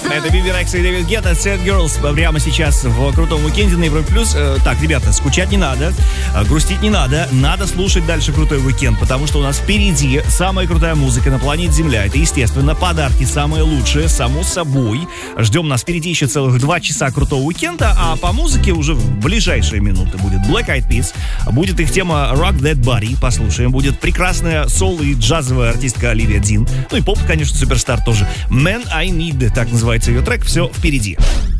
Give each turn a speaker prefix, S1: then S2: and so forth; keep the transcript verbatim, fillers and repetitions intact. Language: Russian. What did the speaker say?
S1: Это Биби Рекс и Дэвид Гетта, Sad Girls, прямо сейчас в крутом уикенде на Европе плюс. Так, ребята, скучать не надо, грустить не надо, надо слушать дальше крутой уикенд, потому что у нас впереди самая крутая музыка на планете Земля. Это, естественно, подарки самые лучшие, само собой. Ждем нас впереди еще целых два часа крутого уикенда, а по музыке уже в ближайшие минуты будет Black Eyed Peas, будет их тема Rock That Body, послушаем, будет прекрасная соло и джазовая артистка Оливия Дин, ну и поп, конечно, суперстар тоже. Man I Need, так называется ее трек, все впереди.